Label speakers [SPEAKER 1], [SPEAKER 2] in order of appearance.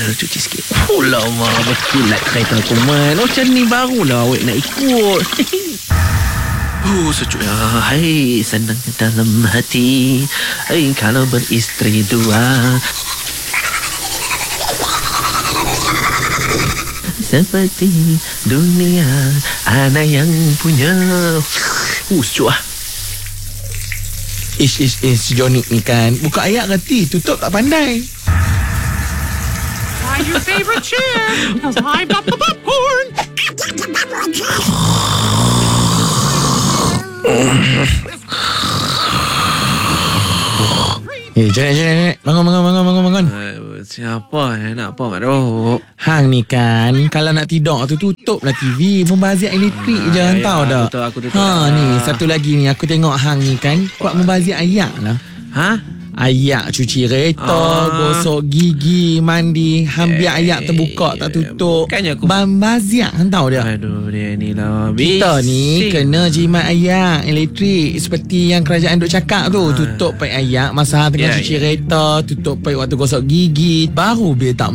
[SPEAKER 1] cuci sikit. Lama berkilat kereta aku man. Macam ni barulah awak nak ikut. Sejuk ya. Hai, senang dalam hati. Hai, kalau beristri dua. Seperti dunia ada yang punya. Sejuk lah.
[SPEAKER 2] Ish Johnny ni kan buka ayat reti, tutup tak pandai.
[SPEAKER 3] Find your favorite chair, because I've got the popcorn.
[SPEAKER 2] Janet, bangun.
[SPEAKER 1] Siapa yang nak apa, Mak?
[SPEAKER 2] Hang ni kan, kalau nak tidur tu tutuplah TV, membazir elektrik je, tahu tak?
[SPEAKER 1] Aku tutup.
[SPEAKER 2] Ni satu lagi ni, aku tengok hang ni kan, kuat membazir ayak lah.
[SPEAKER 1] Ha?
[SPEAKER 2] Ayak cuci kereta, gosok gigi, mandi, biar ayak terbuka tak tutup.
[SPEAKER 1] Bukannya aku
[SPEAKER 2] membazir, hang tahu dia?
[SPEAKER 1] Aduh, dia ni lah.
[SPEAKER 2] Kita ni kena jimat ayak elektrik seperti yang kerajaan duk cakap tu. Tutup paip ayak masa tengah cuci kereta, tutup paip waktu gosok gigi, baru dia tak